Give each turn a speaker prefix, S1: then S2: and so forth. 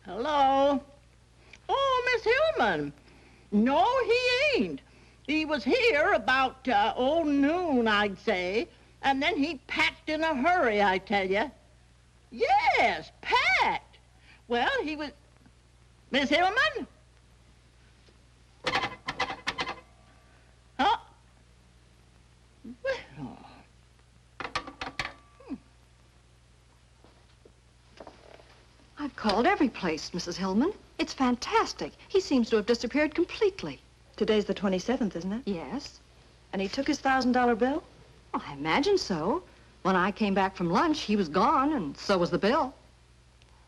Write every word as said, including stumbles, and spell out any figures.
S1: Hello? Oh, Miss Hillman. No, he ain't. He was here about, uh, oh, noon, I'd say. And then he packed in a hurry, I tell you. Yes, packed. Well, he was... Miss Hillman? Huh? Well... Hmm.
S2: I've called every place, Missus Hillman. It's fantastic. He seems to have disappeared completely.
S3: Today's the twenty-seventh, isn't it?
S2: Yes.
S3: And he took his thousand dollar bill?
S2: Well, I imagine so. When I came back from lunch, he was gone, and so was the bill.